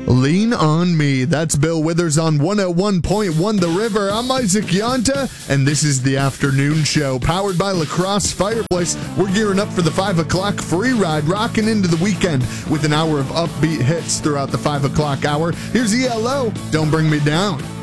Lean on Me. That's Bill Withers on 101.1 The River. I'm Isaac Yonta, and this is the afternoon show powered by La Crosse Fireplace. We're gearing up for the 5 o'clock free ride, rocking into the weekend with an hour of upbeat hits throughout the 5 o'clock hour. Here's ELO, Don't Bring Me Down.